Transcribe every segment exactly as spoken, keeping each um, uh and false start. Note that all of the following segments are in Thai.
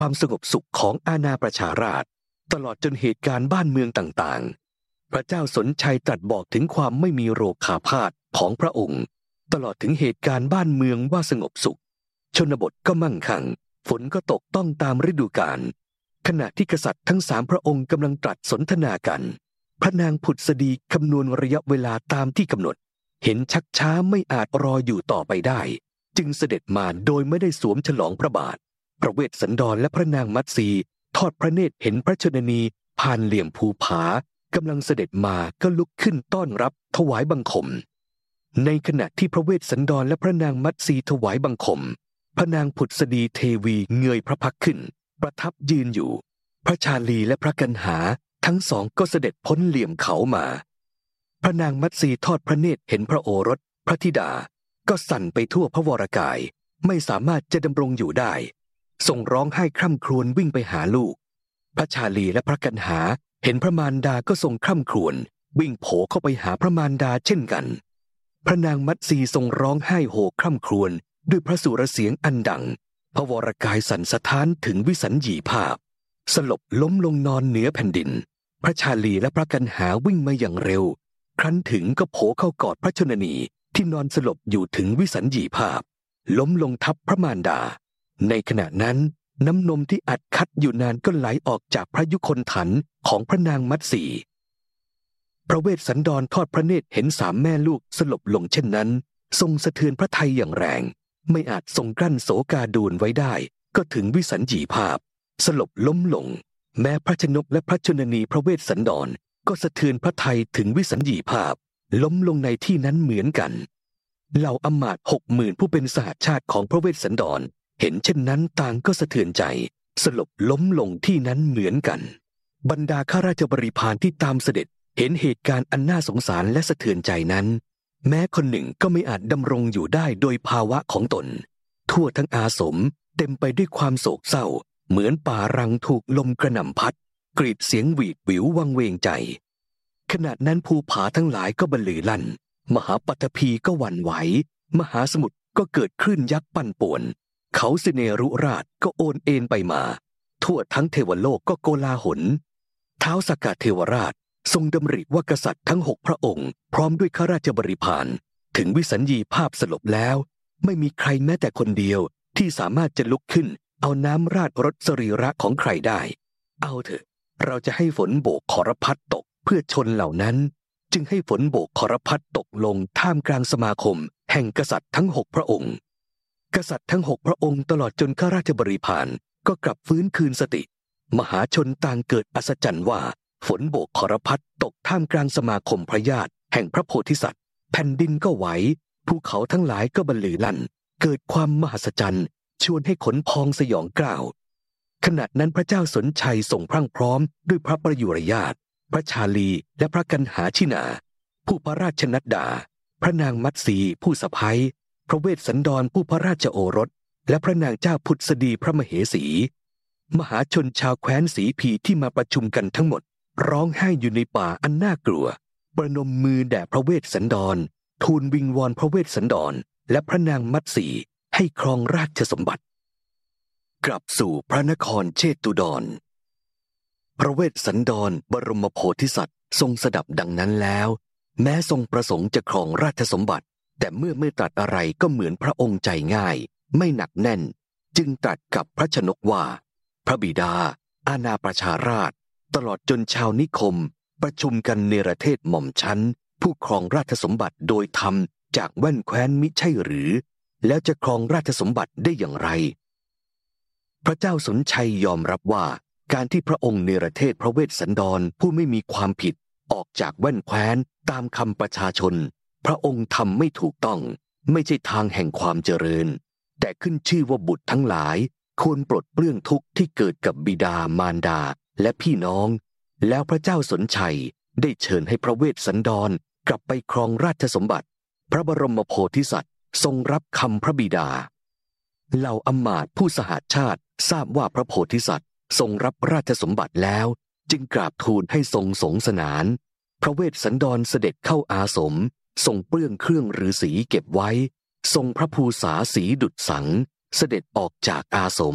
ความสงบสุขของอาณาประชาราษฎร์ตลอดจนเหตุการณ์บ้านเมืองต่างๆพระเจ้าสนชัยตรัสบอกถึงความไม่มีโรคาพาธของพระองค์ตลอดถึงเหตุการณ์บ้านเมืองว่าสงบสุขชนบทก็มั่งคั่งฝนก็ตกต้องตามฤดูกาลขณะที่กษัตริย์ทั้งสามพระองค์กำลังตรัสสนทนากันพระนางผุดสดีคำนวณระยะเวลาตามที่กำหนดเห็นชักช้าไม่อาจรออยู่ต่อไปได้จึงเสด็จมาโดยไม่ได้สวมฉลองพระบาทพระเวสสันดรและพระนางมัตสีทอดพระเนตรเห็นพระชนนีผ่านเหลี่ยมภูผากำลังเสด็จมาก็ลุกขึ้นต้อนรับถวายบังคมในขณะที่พระเวสสันดรและพระนางมัตสีถวายบังคมพระนางผุดสดีเทวีเงยพระพักขึ้นประทับยืนอยู่พระชาลีและพระกันหาทั้งสองก็เสด็จพ้นเหลี่ยมเขามาพระนางมัตสีทอดพระเนตรเห็นพระโอรสพระธิดาก็สั่นไปทั่วพระวรกายไม่สามารถจะดำรงอยู่ได้ส่งร้องไห้คร่ำครวญวิ่งไปหาลูกพระชาลีและพระกันหาเห็นพระมารดาก็ทรงคร่ำครวญวิ่งโผเข้าไปหาพระมารดาเช่นกันพระนางมัตสีทรงร้องไห้โหคร่ำครวญด้วยพระสุรเสียงอันดังพระวรกายสั่นสะท้านถึงวิสัญญีภาพสลบล้มลงนอนเหนือแผ่นดินพระชาลีและพระกันหาวิ่งมาอย่างเร็วครั้นถึงก็โผเข้ากอดพระชนนีที่นอนสลบอยู่ถึงวิสัญญีภาพล้มลงทับพระมารดาในขณะนั้นน้ำนมที่อัดคัดอยู่นานก็ไหลออกจากพระยุคลถันของพระนางมัตสีพระเวสสันดรทอดพระเนตรเห็นสามแม่ลูกสลบลงเช่นนั้นทรงสะเทือนพระทัยอย่างแรงไม่อาจทรงกลั้นโศกาดูลไว้ได้ก็ถึงวิสัญญีภาพสลบล้มลงแม้พระชนกและพระชนนีพระเวสสันดรก็สะเทือนพระทัยถึงวิสัญญีภาพล้มลงในที่นั้นเหมือนกันเหล่าอมาตย์หกหมื่นผู้เป็นสหชาติของพระเวสสันดรเห็นเช่นนั้นต่างก็สะเทือนใจสลบล้มลงที่นั้นเหมือนกันบรรดาข้าราชบริพารที่ตามเสด็จเห็นเหตุการณ์อันน่าสงสารและสะเทือนใจนั้นแม้คนหนึ่งก็ไม่อาจดำรงอยู่ได้โดยภาวะของตนทั่วทั้งอาสมเต็มไปด้วยความโศกเศร้าเหมือนป่ารังถูกลมกระหน่ำพัดกรีดเสียงหวีดหวิววังเวงใจขณะนั้นภูผาทั้งหลายก็บรรลือลั่นมหาปัทภีก็หวั่นไหวมหาสมุทรก็เกิดคลื่นยักษ์ปั่นป่วนเขาสิเนรุราชก็โอนเอ็นไปมาทั่วทั้งเทวโลกก็โกลาหลท้าวสักกะเทวราชทรงดำริว่ากษัตริย์ทั้งหกพระองค์พร้อมด้วยข้าราชบริพารถึงวิสัญญีภาพสลบแล้วไม่มีใครแม้แต่คนเดียวที่สามารถจะลุกขึ้นเอาน้ำราดรถสรีระของใครได้เอาเถอะเราจะให้ฝนโบกขรพัดตกเพื่อชนเหล่านั้นจึงให้ฝนโบกขรพัดตกลงท่ามกลางสมาคมแห่งกษัตริย์ทั้งหกพระองค์กษัตริย์ทั้งหกพระองค์ตลอดจนข้าราชบริพารก็กลับฟื้นคืนสติมหาชนต่างเกิดอัศจรรย์ว่าฝนโบกขรพัดตกท่ามกลางสมาคมพระญาติแห่งพระโพธิสัตว์แผ่นดินก็ไหวภูเขาทั้งหลายก็บรรลือลั่นเกิดความมหัศจรรย์ชวนให้ขนพองสยองกล้าวขณะนั้นพระเจ้าสนชัยทรงพรั่งพร้อมด้วยพระประยุรญาติพระชาลีและพระกันหาชินาผู้พระราชนัดดาพระนางมัตสีผู้สะใภ้พระเวสสันดรผู้พระราชโอรสและพระนางเจ้าผุดสดีพระมเหสีมหาชนชาวแคว้นสีพีที่มาประชุมกันทั้งหมดร้องไห้อยู่ในป่าอันน่ากลัวประนมมือแด่พระเวสสันดรทูลวิงวอนพระเวสสันดรและพระนางมัตสีให้ครองราชสมบัติกลับสู่พระนครเชตุดรพระเวสสันดรบรมโพธิสัตว์ทรงสดับดังนั้นแล้วแม้ทรงประสงค์จะครองราชสมบัติแต่เมื่อไม่ตรัสอะไรก็เหมือนพระองค์ใจง่ายไม่หนักแน่นจึงตรัสกับพระชนกว่าพระบิดาอาณาประชาราษฎร์ตลอดจนชาวนิคมประชุมกันเนรเทศหม่อมชั้นผู้ครองราชสมบัติโดยธรรมจากแว่นแคว้นมิใช่หรือแล้วจะครองราชสมบัติได้อย่างไรพระเจ้าสนชัยยอมรับว่าการที่พระองค์เนรเทศพระเวสสันดรผู้ไม่มีความผิดออกจากแว่นแคว้นตามคำประชาชนพระองค์ทำไม่ถูกต้องไม่ใช่ทางแห่งความเจริญแต่ขึ้นชื่อว่าบุตรทั้งหลายควรปลดเปลื้องทุกข์ที่เกิดกับบิดามารดาและพี่น้องแล้วพระเจ้าสนชัยได้เชิญให้พระเวสสันดรกลับไปครองราชสมบัติพระบรมโพธิสัตว์ทรงรับคำพระบิดาเหล่าอมาตย์ผู้สหชาติทราบว่าพระโพธิสัตว์ทรงรับราชสมบัติแล้วจึงกราบทูลให้ทรงสงสนานพระเวสสันดรเสด็จเข้าอาสมทรงเปลื้องเครื่องฤาษีเก็บไว้ทรงพระภูษาสีดุจสังเสด็จออกจากอาสม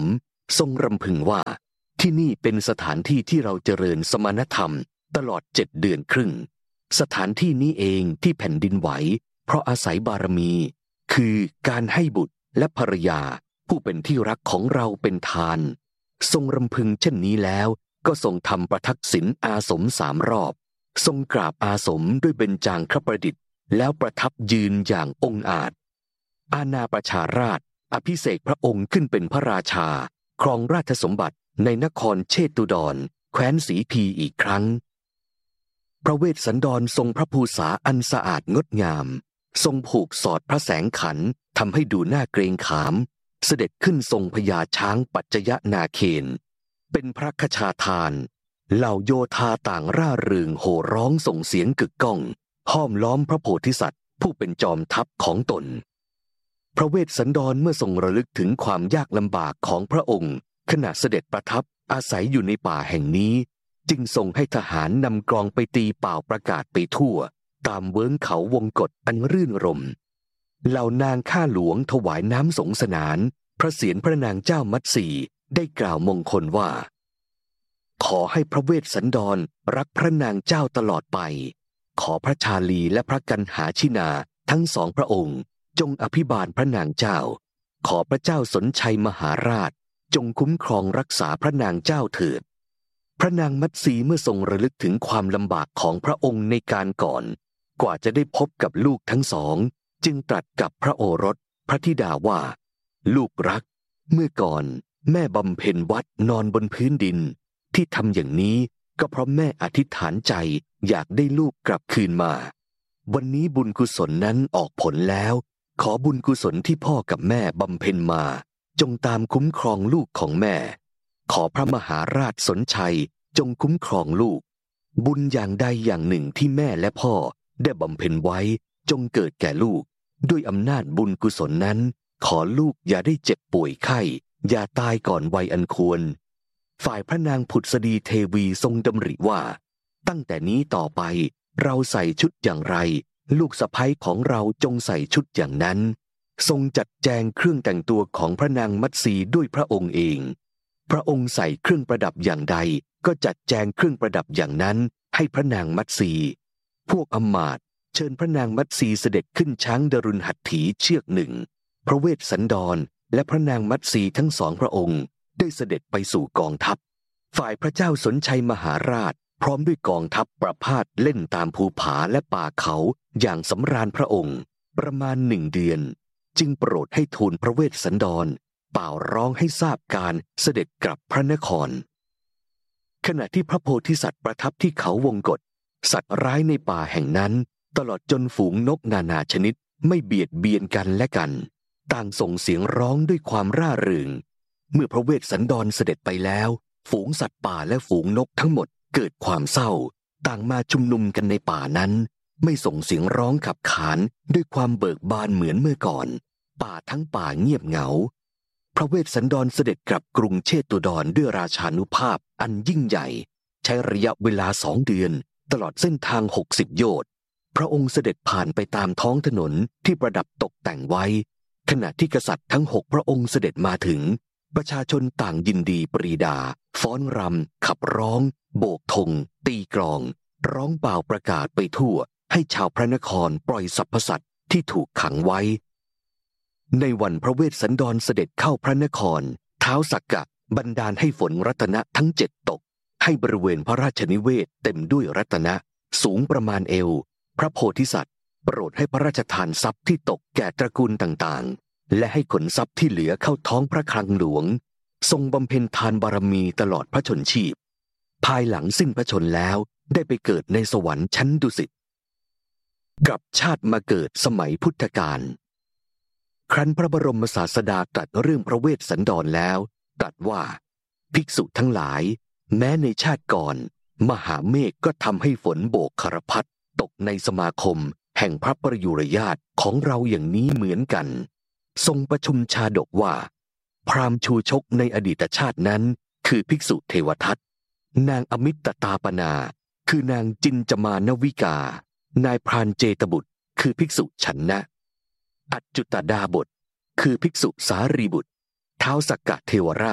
ทรงรำพึงว่าที่นี่เป็นสถานที่ที่เราเจริญสมณธรรมตลอดเจ็ดเดือนครึ่งสถานที่นี้เองที่แผ่นดินไหวเพราะอาศัยบารมีคือการให้บุตรและภรรยาผู้เป็นที่รักของเราเป็นทานทรงรำพึงเช่นนี้แล้วก็ทรงทำประทักษิณอาสมสามรอบทรงกราบอาสมด้วยเบญจางคประดิษฐ์แล้วประทับยืนอย่างองอาจอาณาประชาราชอภิเษกพระองค์ขึ้นเป็นพระราชาครองราชสมบัติในนครเชตุดรแคว้นสีพีอีกครั้งพระเวสสันดรทรงพระภูษาอันสะอาดงดงามทรงผูกสอดพระแสงขันทำให้ดูน่าเกรงขามเสด็จขึ้นทรงพญาช้างปัจจยนาเคนเป็นพระคชาทานเหล่าโยธาต่างร่าเริงโห่ร้องส่งเสียงกึกก้องห้อมล้อมพระโพธิสัตว์ผู้เป็นจอมทัพของตนพระเวสสันดรเมื่อทรงระลึกถึงความยากลำบากของพระองค์ขณะเสด็จประทับอาศัยอยู่ในป่าแห่งนี้จึงทรงให้ทหารนำกลองไปตีเป่าประกาศไปทั่วตามเวิ้งเขาวงกฏอันรื่นรมเหล่านางข้าหลวงถวายน้ำสงสนานพระเศียรพระนางเจ้ามัตสีได้กล่าวมงคลว่าขอให้พระเวสสันดรรักพระนางเจ้าตลอดไปขอพระชาลีและพระกันหาชินาทั้งสองพระองค์จงอภิบาลพระนางเจ้าขอพระเจ้าสนชัยมหาราชจงคุ้มครองรักษาพระนางเจ้าเถิดพระนางมัตสีเมื่อทรงระลึกถึงความลำบากของพระองค์ในการก่อนกว่าจะได้พบกับลูกทั้งสองจึงตรัสกับพระโอรสพระธิดาว่าลูกรักเมื่อก่อนแม่บำเพ็ญวัดนอนบนพื้นดินที่ทำอย่างนี้ก็เพราะแม่อธิษฐานใจอยากได้ลูกกลับคืนมาวันนี้บุญกุศลนั้นออกผลแล้วขอบุญกุศลที่พ่อกับแม่บำเพ็ญมาจงตามคุ้มครองลูกของแม่ขอพระมหาราชสนชัยจงคุ้มครองลูกบุญอย่างใดอย่างหนึ่งที่แม่และพ่อได้บำเพ็ญไว้จงเกิดแก่ลูกด้วยอำนาจบุญกุศลนั้นขอลูกอย่าได้เจ็บป่วยไข้อย่าตายก่อนวัยอันควรฝ่ายพระนางผุดสดีเทวีทรงดำริว่าตั้งแต่นี้ต่อไปเราใส่ชุดอย่างไรลูกสะใภ้ของเราจงใส่ชุดอย่างนั้นทรงจัดแจงเครื่องแต่งตัวของพระนางมัตสีด้วยพระองค์เองพระองค์ใส่เครื่องประดับอย่างใดก็จัดแจงเครื่องประดับอย่างนั้นให้พระนางมัตสีพวกอำมาตย์เชิญพระนางมัตสีเสด็จขึ้นช้างดรุณหัตถีเชือกหนึ่งพระเวสสันดรและพระนางมัตสีทั้งสองพระองค์ได้เสด็จไปสู่กองทัพฝ่ายพระเจ้าสนชัยมหาราชพร้อมด้วยกองทัพประพาสเล่นตามภูผาและป่าเขาอย่างสำราญพระองค์ประมาณหนึ่งเดือนจึงโปรดให้ทูลพระเวสสันดรเป่าร้องให้ทราบการเสด็จกลับพระนครขณะที่พระโพธิสัตว์ประทับที่เขาวงกฏสัตว์ร้ายในป่าแห่งนั้นตลอดจนฝูงนกนานาชนิดไม่เบียดเบียนกันและกันต่างส่งเสียงร้องด้วยความร่าเริงเมื่อพระเวสสันดรเสด็จไปแล้วฝูงสัตว์ป่าและฝูงนกทั้งหมดเกิดความเศร้าต่างมาชุมนุมกันในป่านั้นไม่ส่งเสียงร้องขับขานด้วยความเบิกบานเหมือนเมื่อก่อนป่าทั้งป่าเงียบเหงาพระเวสสันดรเสด็จกลับกรุงเชตุดรด้วยราชานุภาพอันยิ่งใหญ่ใช้ระยะเวลาสองเดือนตลอดเส้นทางหกสิบโยชน์พระองค์เสด็จผ่านไปตามท้องถนนที่ประดับตกแต่งไว้ขณะที่กษัตริย์ทั้งหกพระองค์เสด็จมาถึงประชาชนต่างยินดีปรีดาฟ้อนรำขับร้องโบกธงตีกลองร้องเป่าประกาศไปทั่วให้ชาวพระนครปล่อยสรรพสัตว์ที่ถูกขังไว้ในวันพระเวสสันดรเสด็จเข้าพระนครท้าวสักกะบันดาลให้ฝนรัตนะทั้งเจ็ดตกให้บริเวณพระราชนิเวศเต็มด้วยรัตนะสูงประมาณเอวพระโพธิสัตว์โปรดให้พระราชทานทรัพย์ที่ตกแก่ตระกูลต่างๆและให้ขนทรัพย์ที่เหลือเข้าท้องพระคลังหลวงทรงบำเพ็ญทานบารมีตลอดพระชนชีพภายหลังสิ้นพระชนแล้วได้ไปเกิดในสวรรค์ชั้นดุสิตกลับชาติมาเกิดสมัยพุทธกาลครั้นพระบรมศาสดาตรัสเรื่องพระเวสสันดรแล้วตรัสว่าภิกษุทั้งหลายแม้ในชาติก่อนมหาเมฆก็ทำให้ฝนโบกคารพัดตกในสมาคมแห่งพระประยุรญาติของเราอย่างนี้เหมือนกันทรงประชุมชาดกว่าพราหมณ์ชูชกในอดีตชาตินั้นคือภิกษุเทวทัตนางอมิตตาปนาคือนางจินจมานวิกานายพรานเจตบุตรคือภิกษุฉันนะอัจจุตดาบทคือภิกษุสารีบุตรท้าวสักกะเทวราช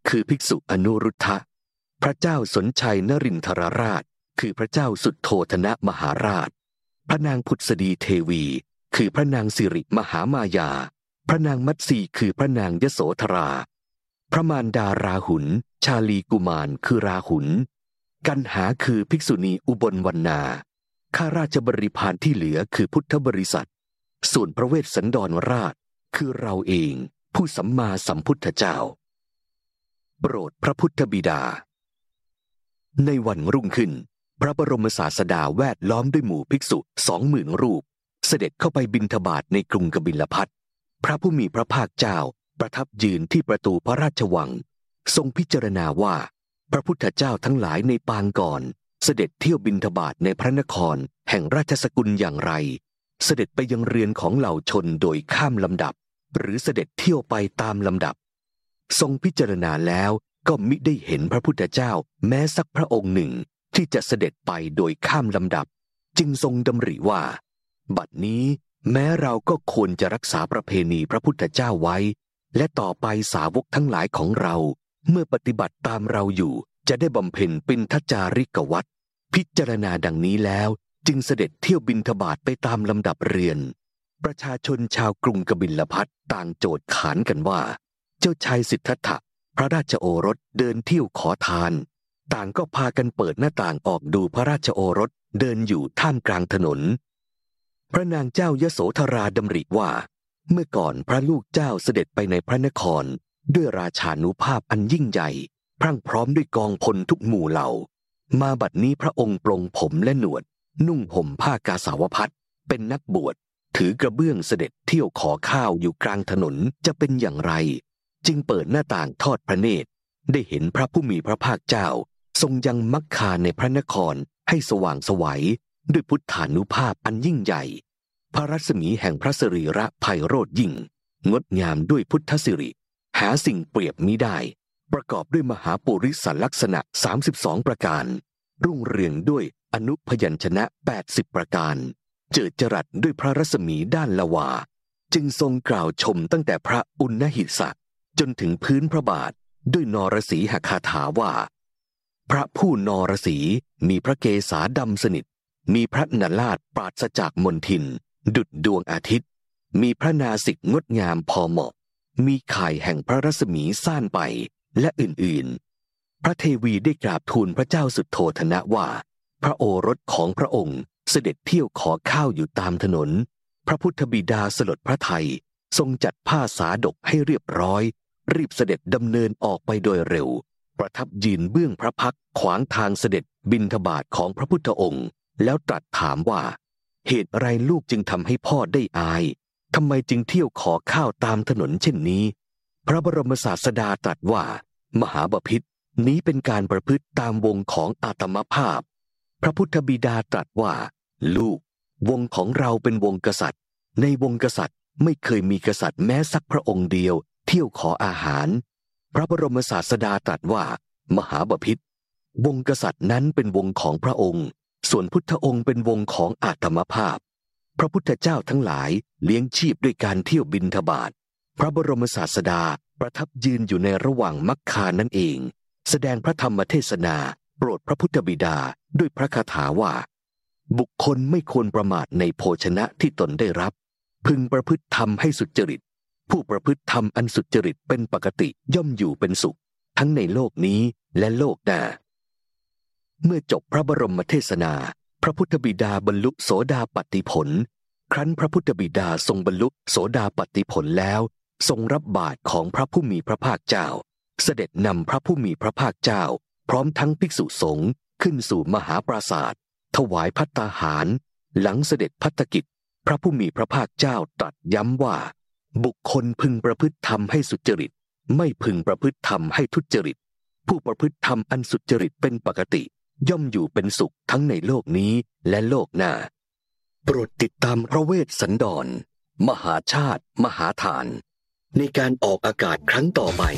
คือภิกษุอนุรุทธะพระเจ้าสนชัยนรินทรราชคือพระเจ้าสุทโธทนะมหาราชพระนางพุทธดีเทวีคือพระนางสิริมหามายาพระนางมัตสีคือพระนางยโสธราพระมารดาราหุลชาลีกุมารคือราหุลกันหาคือภิกษุณีอุบลวรรณาข้าราชบริพารที่เหลือคือพุทธบริษัทส่วนพระเวสสันดรราชคือเราเองผู้สัมมาสัมพุทธเจ้าโปรดพระพุทธบิดาในวันรุ่งขึ้นพระบรมศาสดาแวดล้อมด้วยหมู่ภิกษุสองหมื่นรูปเสด็จเข้าไปบิณฑบาตในกรุงกบิลพัสพระผู้มีพระภาคเจ้าประทับยืนที่ประตูพระราชวังทรงพิจารณาว่าพระพุทธเจ้าทั้งหลายในปางก่อนเสด็จเที่ยวบิณฑบาตในพระนครแห่งราชสกุลอย่างไรเสด็จไปยังเรือนของเหล่าชนโดยข้ามลำดับหรือเสด็จเที่ยวไปตามลำดับทรงพิจารณาแล้วก็มิได้เห็นพระพุทธเจ้าแม้สักพระองค์หนึ่งที่จะเสด็จไปโดยข้ามลำดับจึงทรงดำริว่าบัดนี้แม้เราก็ควรจะรักษาประเพณีพระพุทธเจ้าไว้และต่อไปสาวกทั้งหลายของเราเมื่อปฏิบัติตามเราอยู่จะได้บำเพ็ญปิณฑจาริกวัตรพิจารณาดังนี้แล้วจึงเสด็จเที่ยวบิณฑบาตไปตามลำดับเรือนประชาชนชาวกรุงกบิลพัสต่างโจทย์ขานกันว่าเจ้าชายสิทธัตถะพระราชโอรสเดินเที่ยวขอทานต่างก็พากันเปิดหน้าต่างออกดูพระราชโอรสเดินอยู่ท่ามกลางถนนพระนางเจ้ายโสธราดำริว่าเมื่อก่อนพระลูกเจ้าเสด็จไปในพระนครด้วยราชานุภาพอันยิ่งใหญ่พรั่งพร้อมด้วยกองพลทุกหมู่เหล่ามาบัดนี้พระองค์ปลงผมและหนวดนุ่งห่มผ้ากาสาวพัสเป็นนักบวชถือกระเบื้องเสด็จเที่ยวขอข้าวอยู่กลางถนนจะเป็นอย่างไรจึงเปิดหน้าต่างทอดพระเนตรได้เห็นพระผู้มีพระภาคเจ้าทรงยังมักคาในพระนครให้สว่างไสวด้วยพุทธานุภาพอันยิ่งใหญ่พระรัศมีแห่งพระสรีระไพโรจน์ยิ่งงดงามด้วยพุทธสิริหาสิ่งเปรียบมิได้ประกอบด้วยมหาปุริสลักษณะสามสิบสองประการรุ่งเรืองด้วยอนุพยัญชนะแปดสิบประการเจิดจรัสด้วยพระรัศมีด้านละวาจึงทรงกล่าวชมตั้งแต่พระอุณหิสะจนถึงพื้นพระบาทด้วยนรสีหคาถาว่าพระผู้นรสีมีพระเกศาดำสนิทมีพระนราชปราศจากมลทินดุจดวงอาทิตย์มีพระนาสิกงดงามพอเหมาะมีข่ายแห่งพระรัศมีซ่านไปและอื่นๆพระเทวีได้กราบทูลพระเจ้าสุทโธทนะว่าพระโอรสของพระองค์เสด็จเที่ยวขอข้าวอยู่ตามถนนพระพุทธบิดาสลดพระทัยทรงจัดผ้าสาดกให้เรียบร้อยรีบเสด็จดำเนินออกไปโดยเร็วประทับยืนเบื้องพระพักตร์ขวางทางเสด็จบิณฑบาตของพระพุทธองค์แล้วตรัสถามว่าเหตุอะไรลูกจึงทำให้พ่อได้อายทำไมจึงเที่ยวขอข้าวตามถนนเช่นนี้พระบรมศาสดาตรัสว่ามหาบพิตรนี้เป็นการประพฤติตามวงของอาตมภาพพระพุทธบิดาตรัสว่าลูกวงของเราเป็นวงกษัตริย์ในวงกษัตริย์ไม่เคยมีกษัตริย์แม้สักพระองค์เดียวเที่ยวขออาหารพระบรมศาสดาตรัสว่ามหาบพิตรวงกษัตริย์นั้นเป็นวงของพระองค์ส่วนพุทธองค์เป็นวงของอาตมภาพพระพุทธเจ้าทั้งหลายเลี้ยงชีพด้วยการเที่ยวบิณฑบาตพระบรมศาสดาประทับยืนอยู่ในระหว่างมักคานั่นเองแสดงพระธรรมเทศนาโปรดพระพุทธบิดาด้วยพระคาถาว่าบุคคลไม่ควรประมาทในโภชนะที่ตนได้รับพึงประพฤติธรรมให้สุจริตผู้ประพฤติธรรมอันสุจริตเป็นปกติย่อมอยู่เป็นสุขทั้งในโลกนี้และโลกหน้าเมื่อจบพระบรมเทศนาพระพุทธบิดาบรรลุโสดาปัตติผลครั้นพระพุทธบิดาทรงบรรลุโสดาปัตติผลแล้วทรงรับบาตรของพระผู้มีพระภาคเจ้าเสด็จนำพระผู้มีพระภาคเจ้าพร้อมทั้งภิกษุสงฆ์ขึ้นสู่มหาปราสาทถวายภัตตาหารหลังเสด็จภัตตกิจพระผู้มีพระภาคเจ้าตรัสย้ำว่าบุคคลพึงประพฤติธรรมให้สุจริตไม่พึงประพฤติธรรมให้ทุจริตผู้ประพฤติธรรมอันสุจริตเป็นปกติย่อมอยู่เป็นสุขทั้งในโลกนี้และโลกหน้าโปรดติดตามพระเวสสันดรมหาชาติมหาทานในการออกอากาศครั้งต่อไป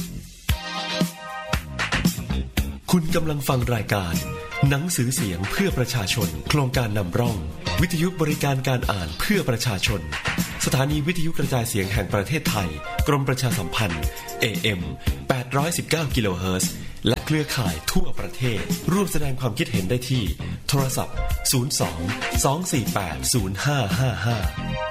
คุณกำลังฟังรายการหนังสือเสียงเพื่อประชาชนโครงการนำร่องวิทยุบริการการอ่านเพื่อประชาชนสถานีวิทยุกระจายเสียงแห่งประเทศไทยกรมประชาสัมพันธ์ เอ เอ็ม แปดร้อยสิบเก้า กิโลเฮิรตซ์และเครือข่ายทั่วประเทศร่วมแสดงความคิดเห็นได้ที่โทรศัพท์ศูนย์ สอง สอง สี่ แปด ศูนย์ ห้า ห้า ห้า